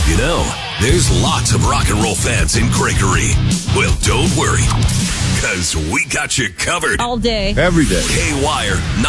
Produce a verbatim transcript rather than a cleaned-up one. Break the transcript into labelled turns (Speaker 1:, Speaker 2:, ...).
Speaker 1: You know, there's lots of rock and roll fans in Gregory. Well, don't worry, because we got you covered.
Speaker 2: All day.
Speaker 3: Every day.
Speaker 1: K-Wire